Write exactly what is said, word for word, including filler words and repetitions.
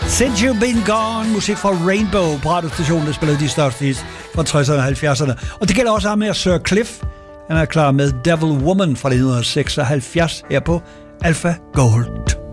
Since You've Been Gone, musik fra Rainbow på radiostationen, der spillede de største hits fra tresserne og halvfjerdserne. Og det gælder også ham med Sir Cliff. Han er klar med Devil Woman fra nitten seksoghalvfjerds her på Alpha Gold.